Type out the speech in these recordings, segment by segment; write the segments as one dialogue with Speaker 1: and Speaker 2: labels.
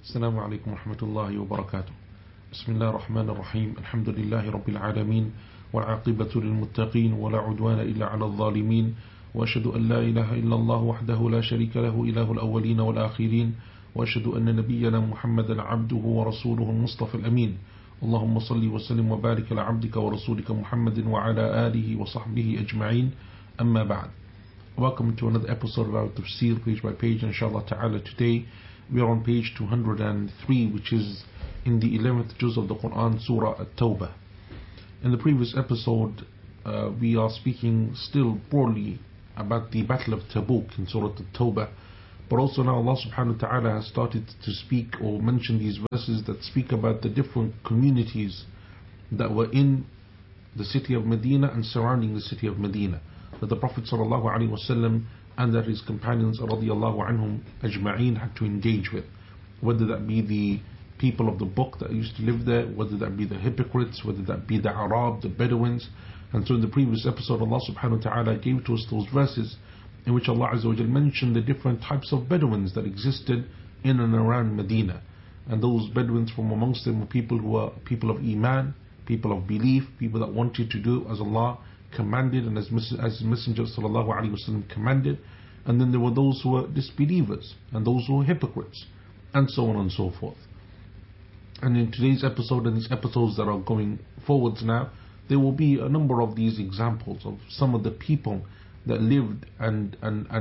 Speaker 1: السلام عليكم ورحمة الله وبركاته. بسم الله الرحمن الرحيم. الحمد لله رب العالمين، والعاقبة للمتقين، ولا عدوان إلا على الظالمين، وأشهد أن لا إله إلا الله وحده لا شريك له إله الأولين والآخرين، وأشهد أن نبينا محمدا عبده ورسوله المصطفى الأمين. اللهم صل وسلم وبارك على عبدك ورسولك محمد وعلى آله وصحبه أجمعين. أما بعد. Welcome to another episode of our Tafsir, page by page, inshallah ta'ala. Today we are on page 203, which is in the 11th juz of the Quran, Surah At-Tawbah. In the previous episode, we are speaking still broadly about the Battle of Tabuk in Surah At-Tawbah, but also now Allah subhanahu wa ta'ala has started to speak or mention these verses that speak about the different communities that were in the city of Medina and surrounding the city of Medina, that the Prophet sallallahu alaihi wasallam and that his companions radiyallahu anhum ajma'een had to engage with, whether that be the people of the book that used to live there, whether that be the hypocrites, whether that be the Arab, the Bedouins. And so in the previous episode, Allah subhanahu wa ta'ala gave to us those verses in which Allah Azza wa Jal mentioned the different types of Bedouins that existed in and around Medina. And those Bedouins, from amongst them, were people who were people of Iman, people of belief, people that wanted to do as Allah commanded and as Messenger sallallahu alaihi wasallam commanded. And then there were those who were disbelievers and those who were hypocrites, and so on and so forth. And in today's episode and these episodes that are going forwards now, there will be a number of these examples of some of the people that lived and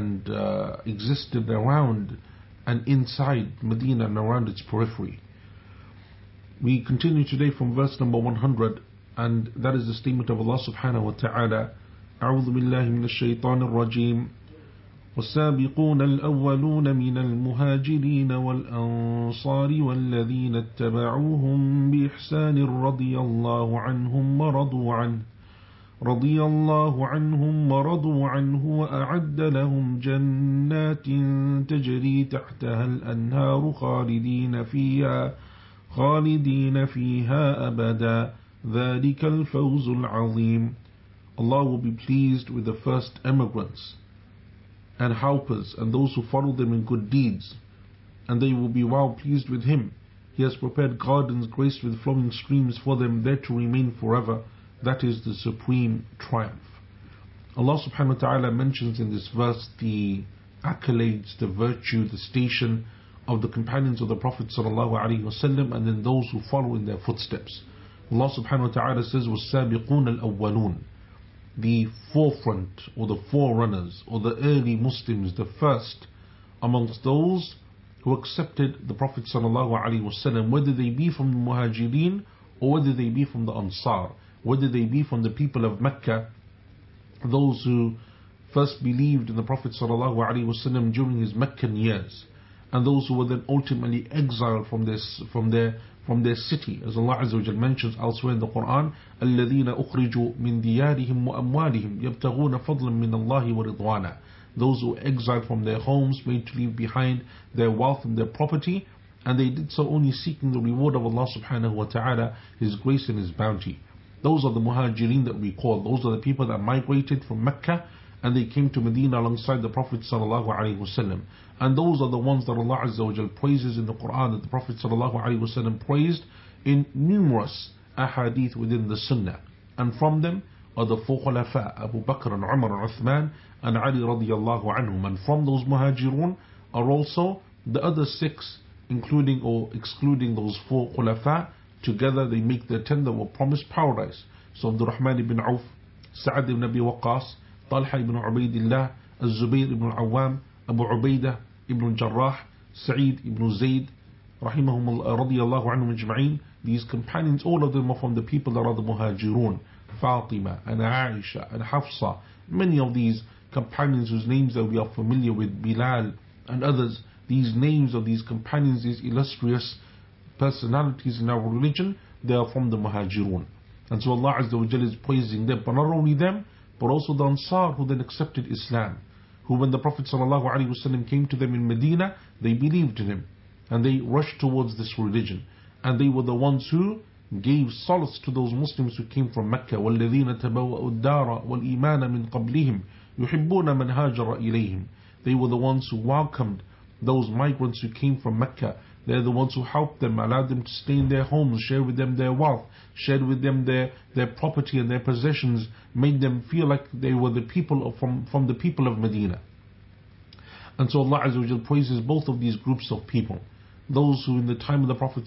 Speaker 1: existed around and inside Medina and around its periphery. We continue today from verse number 100, and that is the statement of Allah subhanahu wa ta'ala. أعوذ بالله من الشيطان الرجيم. والسابقون الأولون من المهاجرين والأنصار والذين اتبعوهم بإحسان رضي الله عنهم ورضوا عنه وأعد لهم جنات تجري تحتها الأنهار خالدين فيها أبدا ذلك الفوز العظيم. Allah will be pleased with the first emigrants and helpers and those who follow them in good deeds, and they will be well pleased with Him. He has prepared gardens graced with flowing streams for them, there to remain forever. That is the supreme triumph. Allah subhanahu wa ta'ala mentions in this verse the accolades, the virtue, the station of the companions of the Prophet sallallahu alaihi wasallam, and then those who follow in their footsteps. Allah subhanahu wa ta'ala says, وَالسَّابِقُونَ الْأَوَّلُونَ, the forefront or the forerunners or the early Muslims, the first amongst those who accepted the Prophet sallallahu alaihi wasallam, whether they be from the Muhajirin or whether they be from the Ansar, whether they be from the people of Mecca, those who first believed in the Prophet sallallahu alaihi wasallam during his Meccan years, and those who were then ultimately exiled from their city, as Allah Azza wa Jal mentions elsewhere in the Quran, الَّذِينَ أُخْرِجُوا مِنْ دِيَارِهِمْ وَأَمْوَالِهِمْ يَبْتَغُونَ فَضْلًا مِنَ اللَّهِ وَرِضْوَانًا, those who were exiled from their homes, made to leave behind their wealth and their property, and they did so only seeking the reward of Allah subhanahu wa ta'ala, His grace and His bounty. Those are the Muhajirin that we call. Those are the people that migrated from Mecca and they came to Medina alongside the Prophet sallallahu alaihi wasallam. And those are the ones that Allah Azza wa Jal praises in the Quran, that the Prophet sallallahu alaihi wasallam praised in numerous ahadith within the Sunnah. And from them are the four Khulafa, Abu Bakr and Umar and Uthman and Ali radiyallahu anhum. And from those Muhajirun are also the other six, including or excluding those four Khulafa. Together they make the 10 that were promised paradise. So Abdul Rahman ibn Auf, Sa'ad ibn Abi Waqqas, Talha ibn Ubaidillah, Az-Zubayr ibn Awam, Abu Ubaidah ibn Jarrah, Sa'id ibn Zayd, rahimahum radiyallahu anhum ajma'een. These companions, all of them are from the people that are the Muhajirun. Fatima and Aisha and Hafsa, many of these companions whose names that we are familiar with, Bilal and others, these names of these companions, these illustrious personalities in our religion, they are from the Muhajirun. And so Allah Azza wa Jalla is praising them, but not only them, but also the Ansar who then accepted Islam, who when the Prophet ﷺ came to them in Medina, they believed in him and they rushed towards this religion, and they were the ones who gave solace to those Muslims who came from Mecca. وَالَّذِينَ تَبَوَّأُوا الدَّارَ وَالْإِيمَانَ مِنْ قَبْلِهِمْ يُحِبُّونَ مَنْ هَاجَرَ إِلَيْهِمْ. They were the ones who welcomed those migrants who came from Mecca. They're the ones who helped them, allowed them to stay in their homes, shared with them their wealth, shared with them their property and their possessions, made them feel like they were the people from the people of Medina. And so Allah Azza wa Jal praises both of these groups of people. Those who in the time of the Prophet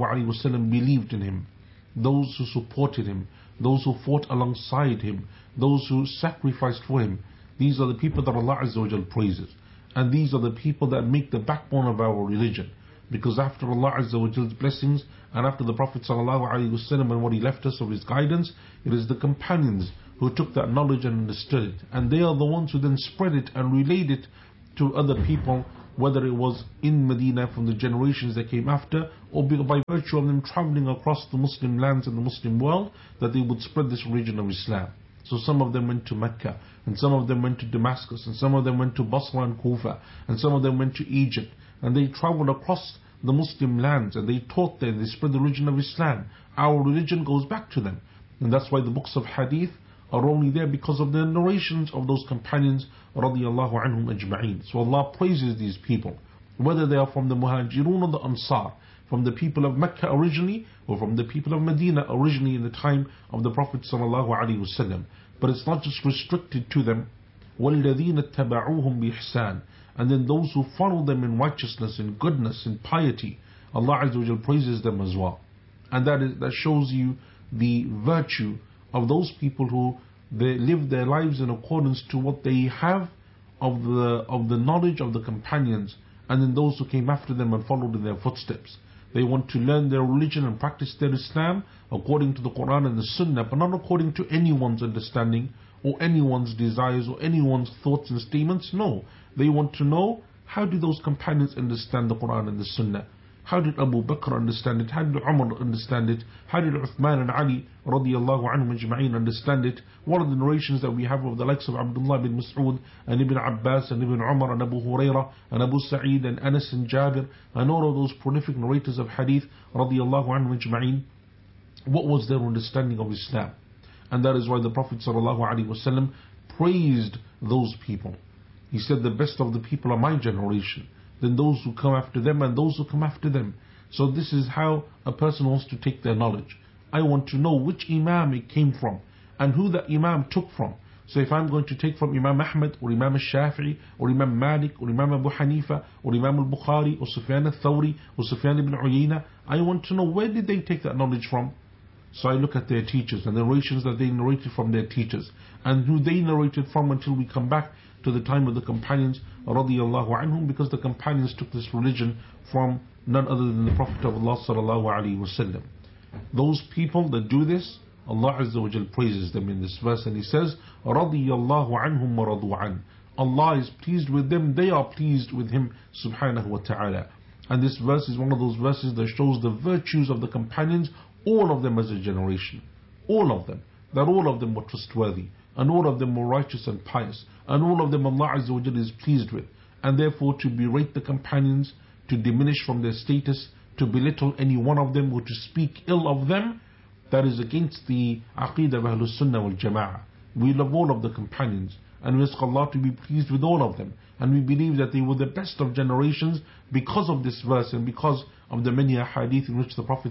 Speaker 1: ﷺ believed in him, those who supported him, those who fought alongside him, those who sacrificed for him. These are the people that Allah Azza wa Jal praises. And these are the people that make the backbone of our religion. Because after Allah Azza wa Jal's blessings and after the Prophet ﷺ and what he left us of his guidance, it is the companions who took that knowledge and understood it. And they are the ones who then spread it and relayed it to other people, whether it was in Medina from the generations that came after, or by virtue of them traveling across the Muslim lands and the Muslim world, that they would spread this religion of Islam. So some of them went to Mecca, and some of them went to Damascus, and some of them went to Basra and Kufa, and some of them went to Egypt, and they traveled across the Muslim lands, and they taught them, they spread the religion of Islam. Our religion goes back to them. And that's why the books of Hadith are only there because of the narrations of those companions radiyallahu anhum ajma'een. So Allah praises these people, whether they are from the Muhajirun or the Ansar, from the people of Mecca originally, or from the people of Medina originally in the time of the Prophet sallallahu alaihi wasallam. But it's not just restricted to them. وَالَّذِينَ اتَّبَعُوهُمْ بِإِحْسَانٍ. And then those who follow them in righteousness, in goodness, in piety, Allah Azza wa Jal praises them as well. And that shows you the virtue of those people who they live their lives in accordance to what they have of the knowledge of the companions, and then those who came after them and followed in their footsteps. They want to learn their religion and practice their Islam according to the Quran and the Sunnah, but not according to anyone's understanding or anyone's desires or anyone's thoughts and statements. No, they want to know, how do those companions understand the Quran and the Sunnah? How did Abu Bakr understand it? How did Umar understand it? How did Uthman and Ali radiyallahu anhum ajma'een understand it? What are the narrations that we have of the likes of Abdullah bin Mas'ud and Ibn Abbas and Ibn Umar and Abu Hurairah and Abu Sa'id and Anas and Jabir and all of those prolific narrators of hadith radiyallahu anhum ajma'een? What was their understanding of Islam? And that is why the Prophet sallallahu alaihi wasallam praised those people. He said, the best of the people are my generation, then those who come after them, and those who come after them. So this is how a person wants to take their knowledge. I want to know which Imam it came from and who that Imam took from. So if I'm going to take from Imam Ahmad or Imam al-Shafi'i or Imam Malik or Imam Abu Hanifa or Imam al-Bukhari or Sufyan al-Thawri or Sufyan ibn Uyayna, I want to know where did they take that knowledge from. So I look at their teachers and the narrations that they narrated from their teachers and who they narrated from, until we come back to the time of the companions radiyallahu anhum, because the companions took this religion from none other than the Prophet of Allah sallallahu alaihi wasallam. Those people that do this, Allah Azza wa Jal praises them in this verse, and He says, radiyallahu anhum wa radu an. Allah is pleased with them, they are pleased with Him subhanahu wa ta'ala. And this verse is one of those verses that shows the virtues of the companions, all of them as a generation, all of them, that all of them were trustworthy, and all of them were righteous and pious, and all of them Allah Azza wa Jalla is pleased with. And therefore to berate the companions, to diminish from their status, to belittle any one of them, or to speak ill of them, that is against the Aqidah of Ahlus Sunnah wal Jama'ah. We love all of the companions, and we ask Allah to be pleased with all of them, and we believe that they were the best of generations because of this verse and because of the many ahadith in which the Prophet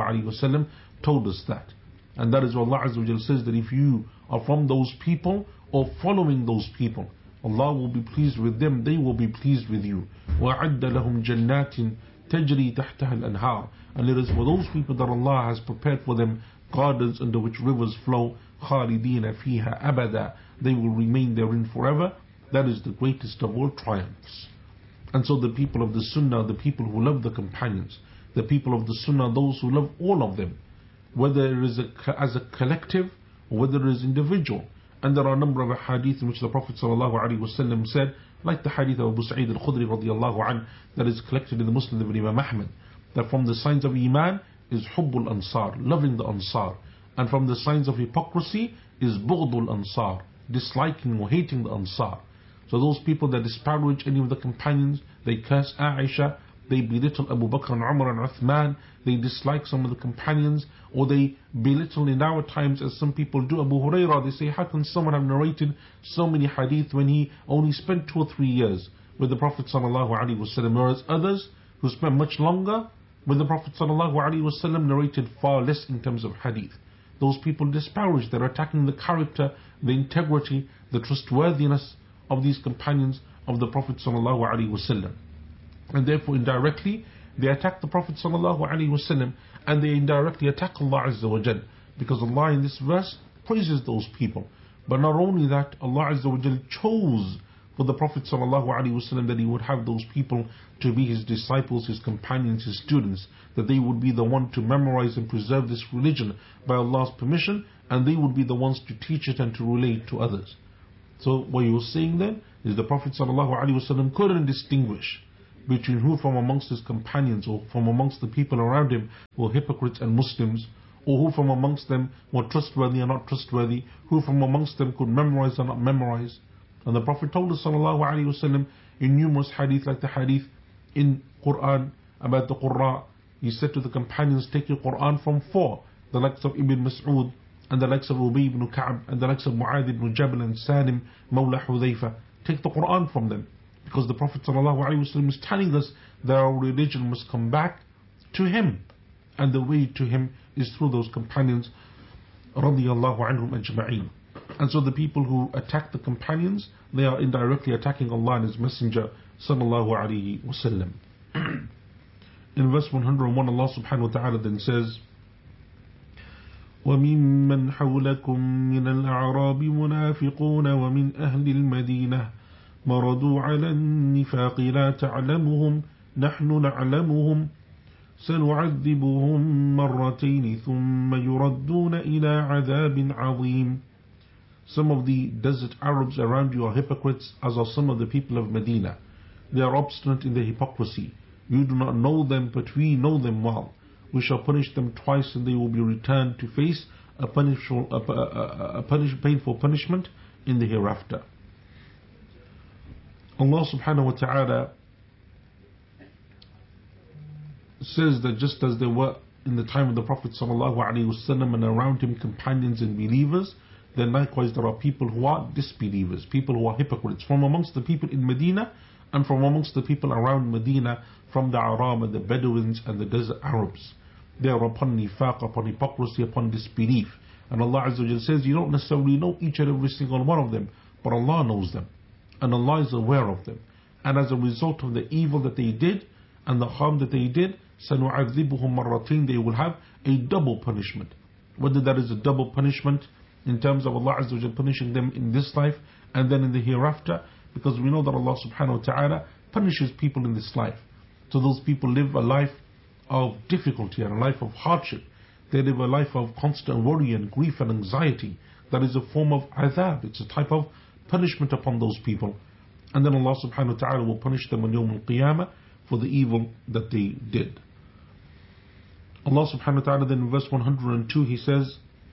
Speaker 1: ﷺ told us that. And that is what Allah Azza wa Jalla says, that if you are from those people or following those people, Allah will be pleased with them, they will be pleased with you. وَعَدَّ لَهُمْ جَنَّاتٍ تَجْرِي تَحْتَهَا الْأَنْهَارِ. And it is for those people that Allah has prepared for them gardens under which rivers flow, خَالِدِينَ فِيهَا أَبَدًا. They will remain therein forever. That is the greatest of all triumphs. And so the people of the Sunnah, the people who love the companions, the people of the Sunnah, those who love all of them, whether it is as a collective or whether it is individual. And there are a number of hadith in which the Prophet ﷺ said, like the hadith of Abu Sa'id al-Khudri radiyallahu anh, that is collected in the Muslim of Imam Ahmad, that from the signs of Iman is Hubbul Ansar, loving the Ansar. And from the signs of hypocrisy is Bughdul Ansar, disliking or hating the Ansar. So those people that disparage any of the companions, they curse Aisha, they belittle Abu Bakr and Umar and Uthman, they dislike some of the companions, or they belittle in our times, as some people do, Abu Hurairah. They say, how can someone have narrated so many hadith when he only spent 2 or 3 years with the Prophet ﷺ, whereas others who spent much longer with the Prophet ﷺ narrated far less in terms of hadith. Those people disparage, they're attacking the character, the integrity, the trustworthiness of these companions of the Prophet ﷺ. And therefore indirectly they attack the Prophet ﷺ, and they indirectly attack Allah Azza wa Jal, because Allah in this verse praises those people. But not only that, Allah Azza wa Jal chose for the Prophet ﷺ that he would have those people to be his disciples, his companions, his students, that they would be the one to memorize and preserve this religion by Allah's permission, and they would be the ones to teach it and to relate to others. So what you're saying then is the Prophet ﷺ couldn't distinguish between who from amongst his companions or from amongst the people around him were hypocrites and Muslims, or who from amongst them were trustworthy and not trustworthy, who from amongst them could memorize and not memorize. And the Prophet told us ﷺ in numerous hadith, like the hadith in Quran about the Qurra, he said to the companions, take your Quran from four, the likes of Ibn Mas'ud, and the likes of Ubay ibn Ka'b, and the likes of Mu'adh ibn Jabal and Salim Mawla Hudhayfa. Take the Quran from them, because the Prophet ﷺ is telling us that our religion must come back to him, and the way to him is through those companions radiyallahu anhum ajma'een. And so the people who attack the companions, they are indirectly attacking Allah and His Messenger sallallahu alaihi wasallam. In verse 101, Allah subhanahu wa ta'ala then says, وَمِمَّنْ حَوْلَكُمْ مِنَ الْأَعْرَابِ مُنَافِقُونَ وَمِنْ أَهْلِ الْمَدِينَةِ مَرَدُوا عَلَى النِّفَاقِ لَا تَعْلَمُهُمْ نَحْنُ نَعْلَمُهُمْ سَنُعَذِّبُهُمْ مَرَّتَيْنِ ثُمَّ يُرَدُّونَ إِلَى عَذَابٍ عَظِيمٍ. Some of the desert Arabs around you are hypocrites, as are some of the people of Medina. They are obstinate in their hypocrisy. You do not know them, but we know them well. We shall punish them twice, and they will be returned to face a painful punishment in the hereafter. Allah subhanahu wa ta'ala says that just as there were in the time of the Prophet sallallahu alaihi wasallam and around him companions and believers, then likewise there are people who are disbelievers, people who are hypocrites from amongst the people in Medina and from amongst the people around Medina, from the Arab and the Bedouins and the desert Arabs. They are upon nifaq, upon hypocrisy, upon disbelief. And Allah Azza wa Jalla says you don't necessarily know each and every single one of them, but Allah knows them and Allah is aware of them. And as a result of the evil that they did and the harm that they did, سَنُعَذِّبُهُمْ مَرَّتَيْنِ, they will have a double punishment. Whether that is a double punishment in terms of Allah Azza wa Jalla punishing them in this life and then in the hereafter, because we know that Allah subhanahu wa ta'ala punishes people in this life. So those people live a life of difficulty and a life of hardship. They live a life of constant worry and grief and anxiety. That is a form of adhab. It's a type of punishment upon those people. And then Allah subhanahu wa ta'ala will punish them on Yawm al-Qiyamah for the evil that they did. Allah subhanahu wa ta'ala then in verse 102 He says,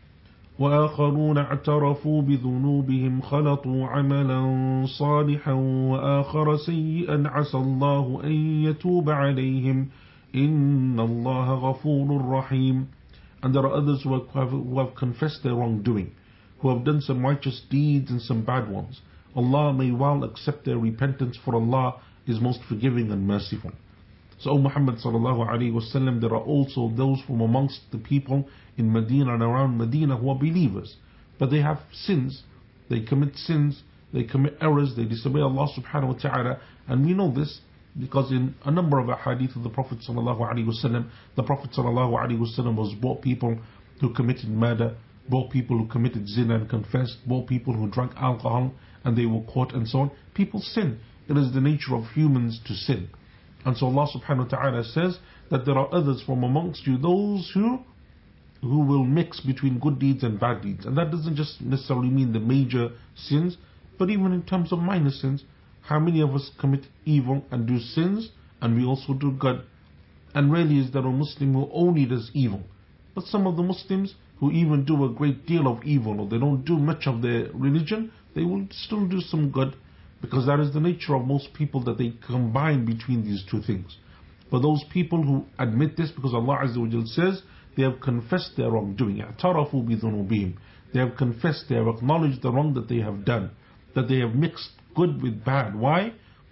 Speaker 1: وآخرون اعترفوا بذنوبهم خلطوا عملا صالحا وآخر سيئا عسى الله أن يتوب عليهم إن الله غفور رحيم. And there are others who have confessed their wrongdoing, who have done some righteous deeds and some bad ones. Allah may well accept their repentance, for Allah is most forgiving and merciful. So, O Muhammad sallallahu alaihi wasallam, there are also those from amongst the people in Medina and around Medina who are believers, but they have sins, they commit sins, they commit errors, they disobey Allah subhanahu wa ta'ala, and we know this because in a number of ahadith of the Prophet sallallahu alaihi wasallam, the Prophet sallallahu alaihi wasallam was brought people who committed murder, brought people who committed zina and confessed, brought people who drank alcohol and they were caught and so on. People sin. It is the nature of humans to sin. And so Allah subhanahu wa ta'ala says that there are others from amongst you, those who will mix between good deeds and bad deeds. And that doesn't just necessarily mean the major sins, but even in terms of minor sins. How many of us commit evil and do sins, and we also do good? And rarely is there a Muslim who only does evil. But some of the Muslims who even do a great deal of evil, or they don't do much of their religion, they will still do some good, because that is the nature of most people, that they combine between these two things. For those people who admit this, because Allah Azza wa Jalla says they have confessed their wrongdoing, اعترفوا بذنوبهم, they have confessed, they have acknowledged the wrong that they have done, that they have mixed good with bad. Why?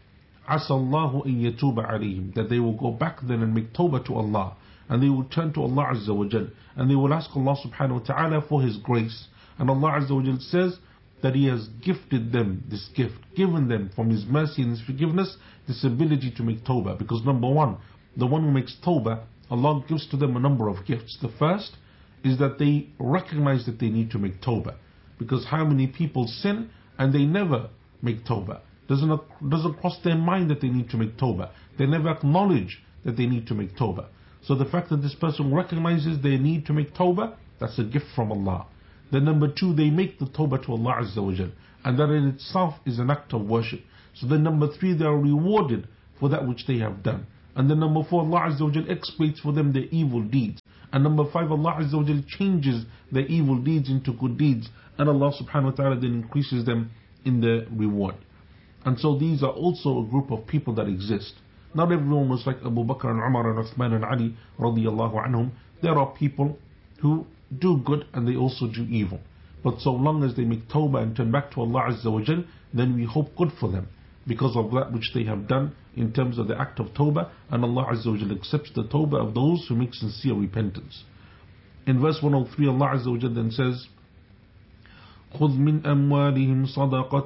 Speaker 1: عَسَى اللَّهُ أَن يَتُوبَ عَلَيْهِمْ, that they will go back then and make tawbah to Allah, and they will turn to Allah Azza wa Jal, and they will ask Allah subhanahu wa ta'ala for His grace. And Allah Azza wa Jal says that He has gifted them this gift, given them from His mercy and His forgiveness this ability to make tawbah. Because number one, the one who makes tawbah, Allah gives to them a number of gifts. The first is that they recognize that they need to make tawbah. Because how many people sin and they never make tawbah? Doesn't cross their mind that they need to make tawbah. They never acknowledge that they need to make tawbah. So the fact that this person recognizes they need to make tawbah, that's a gift from Allah. Then number two, they make the tawbah to Allah Azza wa Jal, and that in itself is an act of worship. So then number three, they are rewarded for that which they have done. And then number four, Allah Azza wa Jal expiates for them their evil deeds. And number five, Allah Azza wa Jal changes their evil deeds into good deeds, and Allah subhanahu wa ta'ala then increases them in their reward. And so these are also a group of people that exist. Not everyone was like Abu Bakr and Umar and Uthman and Ali radiyallahu anhum. There are people who do good and they also do evil. But so long as they make tawbah and turn back to Allah Azza wa Jal, then we hope good for them because of that which they have done in terms of the act of tawbah, and Allah Azza wa Jal accepts the tawbah of those who make sincere repentance. In verse 103, Allah Azza wa Jal then says, خذ من أموالهم صدقة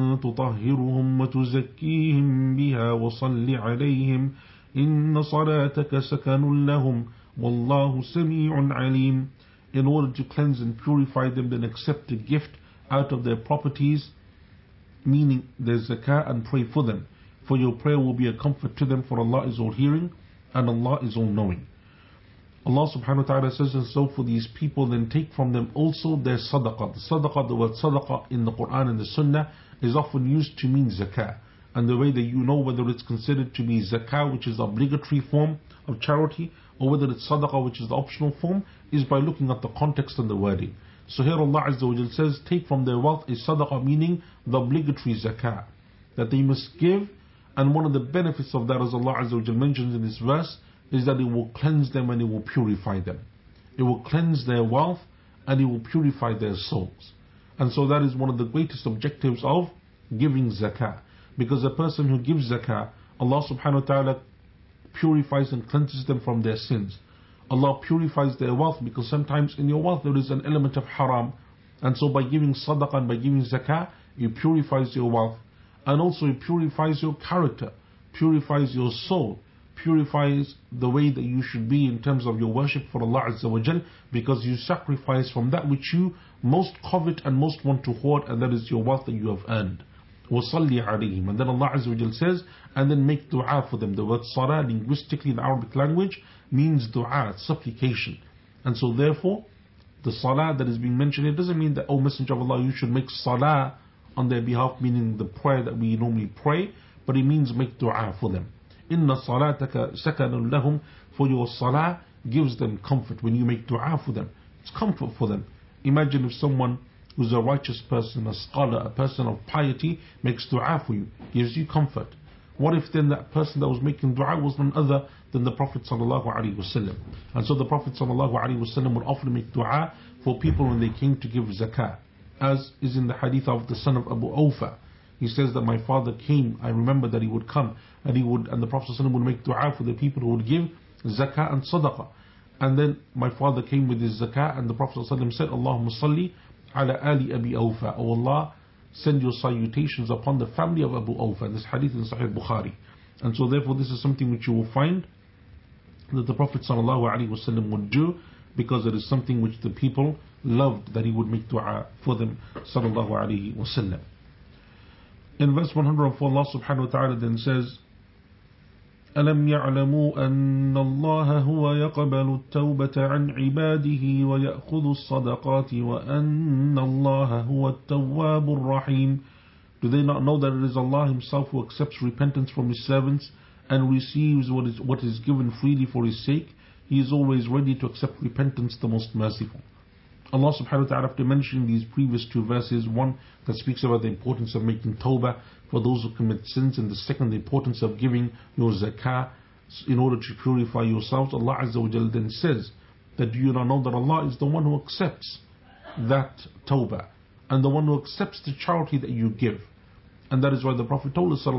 Speaker 1: تطهرهم وتزكيهم بها وصل عليهم إن صلاتك سكن لهم والله سميع عليم. In order to cleanse and purify them, then accept a gift out of their properties, meaning their zakah, and pray for them. For your prayer will be a comfort to them, for Allah is all hearing and Allah is all knowing. Allah subhanahu wa ta'ala says, and so for these people, then take from them also their sadaqah. The sadaqah, the word sadaqah in the Quran and the Sunnah is often used to mean zakah. And the way that you know whether it's considered to be zakah, which is the obligatory form of charity, or whether it's sadaqah, which is the optional form, is by looking at the context and the wording. So here Allah Azza wa Jal says, take from their wealth a sadaqah, meaning the obligatory zakah, that they must give. And one of the benefits of that, as Allah Azza wa Jal mentions in this verse, is that it will cleanse them and it will purify them. It will cleanse their wealth and it will purify their souls. And so that is one of the greatest objectives of giving zakah. Because a person who gives zakah, Allah subhanahu wa ta'ala purifies and cleanses them from their sins. Allah purifies their wealth, because sometimes in your wealth there is an element of haram. And so by giving sadaqah and by giving zakah, it purifies your wealth. And also it purifies your character, purifies your soul, purifies the way that you should be in terms of your worship for Allah Azza wa Jal, because you sacrifice from that which you most covet and most want to hoard, and that is your wealth that you have earned. وَصَلِّ عَلَيْهِمْ. And then Allah Azza wa Jal says, and then make dua for them. The word salah linguistically in the Arabic language means dua, supplication. And so therefore, the salah that is being mentioned, it doesn't mean that, oh Messenger of Allah, you should make salah on their behalf, meaning the prayer that we normally pray, but it means make dua for them. Inna salataka sakanun lahum, for your salah gives them comfort. When you make dua for them, it's comfort for them. Imagine if someone who's a righteous person, a scholar, a person of piety, makes dua for you, gives you comfort. What if then that person that was making dua was none other than the Prophet sallallahu alaihi wasallam? And so the Prophet sallallahu alaihi wasallam would often make dua for people when they came to give zakah, as is in the hadith of the son of Abu Awfa. He says that my father came, I remember that he would come, and the Prophet ﷺ would make dua for the people who would give zakah and sadaqah. And then my father came with his zakah, and the Prophet ﷺ said, Allahumma salli ala ali Abi Awfa. O Allah, send your salutations upon the family of Abu Awfa. And this hadith in Sahih Bukhari. And so therefore this is something which you will find that the Prophet ﷺ would do, because it is something which the people loved, that he would make dua for them sallallahu alaihi wasallam. In verse 104, Allah subhanahu wa ta'ala then says, أَلَمْ يَعْلَمُوا أَنَّ اللَّهَ هُوَ يَقْبَلُ التَّوْبَةَ عَنْ عِبَادِهِ وَيَأْخُذُ الصَّدَقَاتِ وَأَنَّ اللَّهَ هُوَ التَّوَّابُ الرَّحِيمُ. Do they not know that it is Allah Himself who accepts repentance from His servants and receives what is given freely for His sake? He is always ready to accept repentance, the most merciful. Allah subhanahu wa ta'ala, after mentioning these previous two verses, one that speaks about the importance of making tawbah for those who commit sins, and the second, the importance of giving your zakah in order to purify yourselves, Allah Azza wa Jal then says that do you not know that Allah is the one who accepts that tawbah and the one who accepts the charity that you give. And that is why the Prophet told us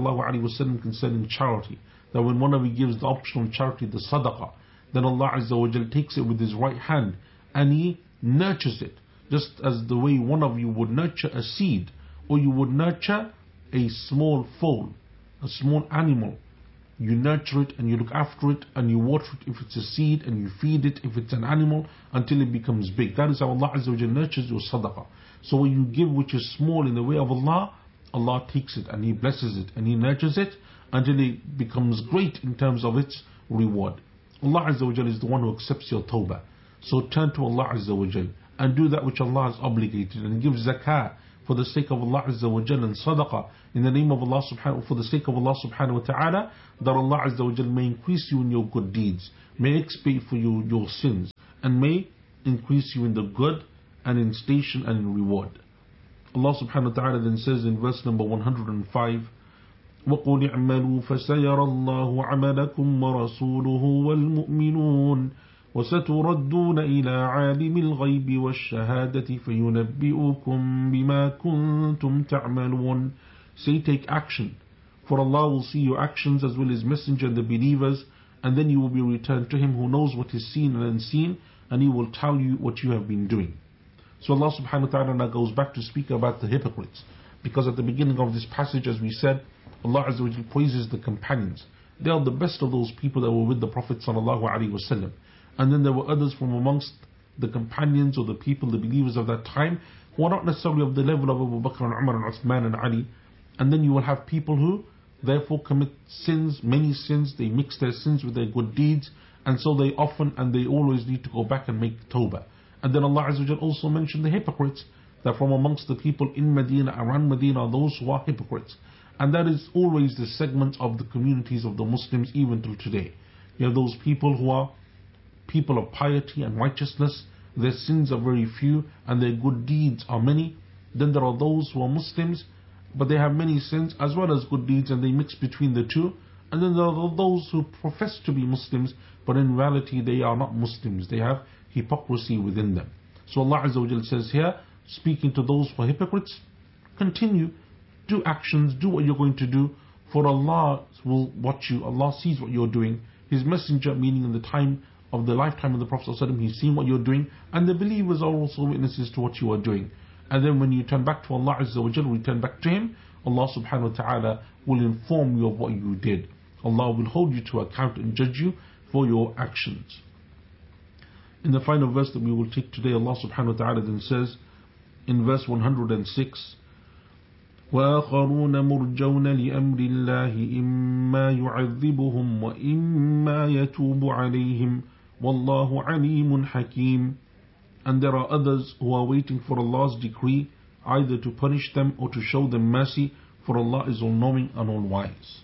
Speaker 1: ﷺ concerning charity, that when one of you gives the optional charity, the sadaqah, then Allah Azza wa Jal takes it with His right hand and He nurtures it. Just as the way one of you would nurture a seed, or you would nurture a small foal, a small animal. You nurture it and you look after it and you water it if it's a seed, and you feed it if it's an animal until it becomes big. That is how Allah Azza wa Jal nurtures your sadaqah. So when you give which is small in the way of Allah, Allah takes it and He blesses it and He nurtures it until it becomes great in terms of its reward. Allah Azza wa Jal is the one who accepts your tawbah. So turn to Allah Azza wa Jal and do that which Allah has obligated, and give zakah for the sake of Allah Azza wa Jal, and sadaqah in the name of Allah subhanahu, for the sake of Allah subhanahu wa ta'ala, that Allah Azza wa Jal may increase you in your good deeds, may expiate for you your sins, and may increase you in the good and in station and in reward. Allah subhanahu wa ta'ala then says in verse number 105, وَقُلِ اعْمَلُوا فَسَيَرَ اللَّهُ عَمَلَكُمْ وَرَسُولُهُ وَالْمُؤْمِنُونَ وَسَتُرَدُّونَ إِلَىٰ عَالِمِ الْغَيْبِ وَالشَّهَادَةِ فَيُنَبِّئُكُم بِمَا كُنتُمْ تَعْمَلُونَ. Say, take action, for Allah will see your actions as well as Messenger and the believers, and then you will be returned to Him who knows what is seen and unseen, and He will tell you what you have been doing. So Allah subhanahu wa ta'ala now goes back to speak about the hypocrites, because at the beginning of this passage, as we said, Allah Azza wa Jalla praises the companions. They are the best of those people that were with the Prophet sallallahu alaihi wasallam. And then there were others from amongst the companions or the people, the believers of that time, who are not necessarily of the level of Abu Bakr and Umar and Uthman and Ali. And then you will have people who therefore commit sins, many sins, they mix their sins with their good deeds, and so they often and they always need to go back and make tawbah. And then Allah Azza wa Jalla also mentioned the hypocrites, that from amongst the people in Medina, around Medina, are those who are hypocrites. And that is always the segment of the communities of the Muslims even till today. You have those people who are people of piety and righteousness, their sins are very few and their good deeds are many. Then there are those who are Muslims, but they have many sins as well as good deeds, and they mix between the two. And then there are those who profess to be Muslims, but in reality they are not Muslims. They have hypocrisy within them. So Allah Azza wa Jalla says here, speaking to those who are hypocrites, continue, do actions, do what you're going to do, for Allah will watch you. Allah sees what you're doing. His messenger, meaning in the time of the lifetime of the Prophet ﷺ, He's seen what you're doing, and the believers are also witnesses to what you are doing. And then when you turn back to Allah Azza wa Jalla, return back to Him, Allah subhanahu wa ta'ala will inform you of what you did. Allah will hold you to account and judge you for your actions. In the final verse that we will take today, Allah subhanahu wa ta'ala then says in verse 106, وآخرون مرجون لأمر الله إما يعذبهم وإما يتوب عليهم والله عليم حكيم. And there are others who are waiting for Allah's decree, either to punish them or to show them mercy, for Allah is all-knowing and all-wise.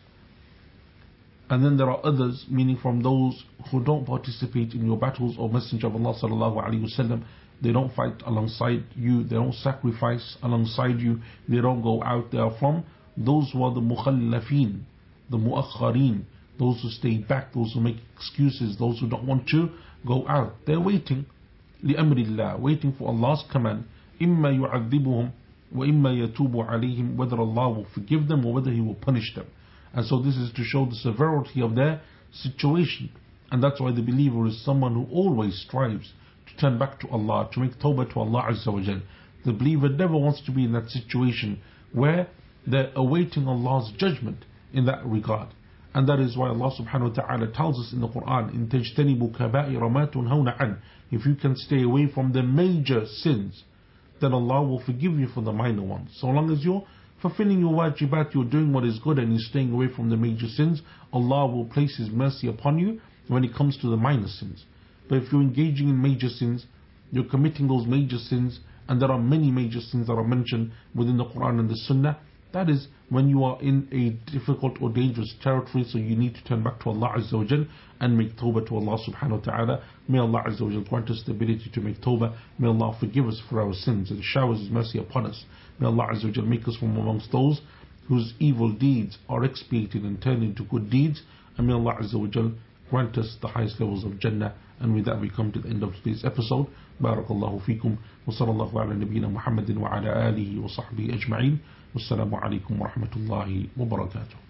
Speaker 1: And then there are others, meaning from those who don't participate in your battles, or Messenger of Allah sallallahu alaihi wasallam. They don't fight alongside you, they don't sacrifice alongside you, they don't go out. They are from those who are the mukhallafin, the muakharin, those who stay back, those who make excuses, those who don't want to go out. They're waiting, لِأَمْرِ اللَّهِ, waiting for Allah's command. إِمَّا يُعَذِّبُهُمْ وَإِمَّا يَتُوبُ عَلَيْهِمْ, whether Allah will forgive them or whether He will punish them. And so this is to show the severity of their situation. And that's why the believer is someone who always strives to turn back to Allah, to make tawbah to Allah Azza wa Jal. The believer never wants to be in that situation where they're awaiting Allah's judgment in that regard. And that is why Allah subhanahu wa ta'ala tells us in the Quran, إِن تَجْتَنِبُوا كَبَائِرَ مَا تُنْهَوْنَ عَنْهُ, if you can stay away from the major sins, then Allah will forgive you for the minor ones. So long as you're fulfilling your wajibat, you're doing what is good and you're staying away from the major sins, Allah will place His mercy upon you when it comes to the minor sins. But if you're engaging in major sins, you're committing those major sins, and there are many major sins that are mentioned within the Quran and the Sunnah, that is when you are in a difficult or dangerous territory. So you need to turn back to Allah Azza wa Jal and make tawbah to Allah subhanahu wa ta'ala. May Allah Azza wa Jal grant us the ability to make tawbah. May Allah forgive us for our sins and showers His mercy upon us. May Allah Azza wa Jal make us from amongst those whose evil deeds are expiated and turned into good deeds. And may Allah Azza wa Jal grant us the highest levels of Jannah. And with that we come to the end of today's episode. Barakallahu feekum wa sallallahu ala nabiyyina Muhammadin wa ala alihi wa sahbihi ajma'in. Wassalamu alaikum wa rahmatullahi wa barakatuh.